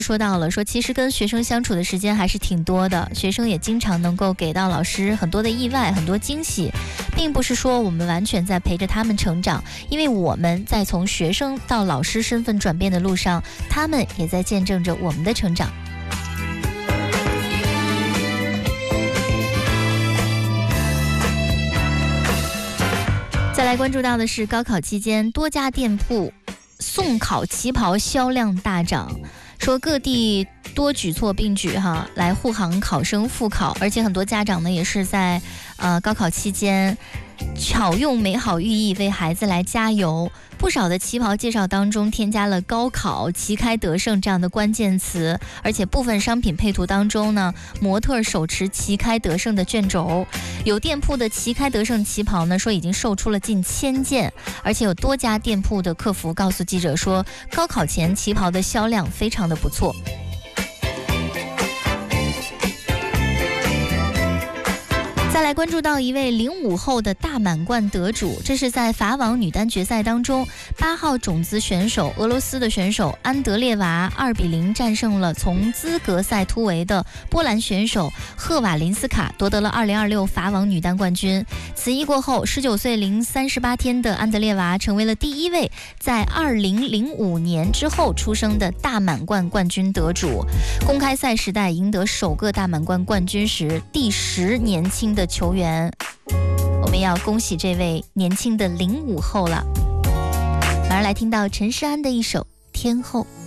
说到了，说其实跟学生相处的时间还是挺多的，学生也经常能够给到老师很多的意外，很多惊喜，并不是说我们完全在陪着他们成长，因为我们在从学生到老师身份转变的路上，他们也在见证着我们的成长。再来关注到的是高考期间多家店铺送考旗袍销量大涨，说各地多举措并举来护航考生复考，而且很多家长呢也是在高考期间巧用美好寓意为孩子来加油。不少的旗袍介绍当中添加了高考、旗开得胜这样的关键词，而且部分商品配图当中呢，模特手持旗开得胜的卷轴。有店铺的旗开得胜旗袍呢，说已经售出了近1000件，而且有多家店铺的客服告诉记者说，高考前旗袍的销量非常的不错。再来关注到一位05后的大满贯得主，这是在法网女单决赛当中，8号种子选手俄罗斯的选手安德烈娃2-0战胜了从资格赛突围的波兰选手赫瓦林斯卡，夺得了2026法网女单冠军。此役过后，19岁零38天的安德烈娃成为了第1位在2005年之后出生的大满贯冠军得主。公开赛时代赢得首个大满贯冠军时第10年轻的球员，我们要恭喜这位年轻的05后了。马上来听到陈诗安的一首《天后》。